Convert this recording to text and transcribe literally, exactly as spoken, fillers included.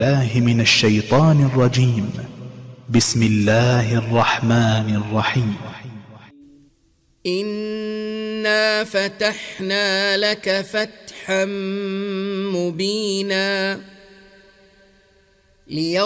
الله من الشيطان الرجيم. بسم الله الرحمن الرحيم. إنا فتحنا لك فتحا مبينا